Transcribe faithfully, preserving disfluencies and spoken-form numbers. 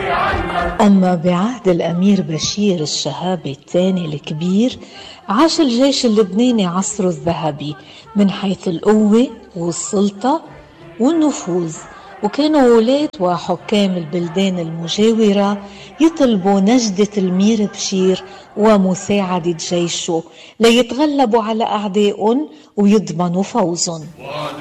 أما بعهد الأمير بشير الشهابي الثاني الكبير عاش الجيش اللبناني عصره الذهبي من حيث القوة والسلطة والنفوذ، وكانوا ولاة وحكام البلدان المجاورة يطلبوا نجدة المير بشير ومساعدة جيشه ليتغلبوا على أعدائهم ويضمنوا فوزهم.